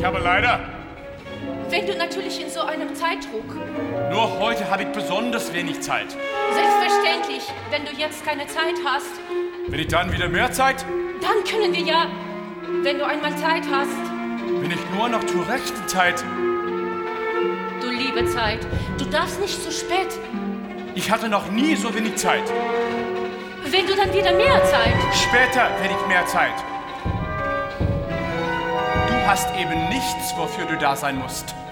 habe leider... Wenn du natürlich in so einem Zeitdruck. Nur heute habe ich besonders wenig Zeit. Selbstverständlich, wenn du jetzt keine Zeit hast. Wenn ich dann wieder mehr Zeit? Dann können wir ja, wenn du einmal Zeit hast. Bin ich nur noch zur rechten Zeit? Du liebe Zeit, du darfst nicht zu spät. Ich hatte noch nie so wenig Zeit. Wenn du dann wieder mehr Zeit. Später werde ich mehr Zeit. Du hast eben nichts, wofür du da sein musst.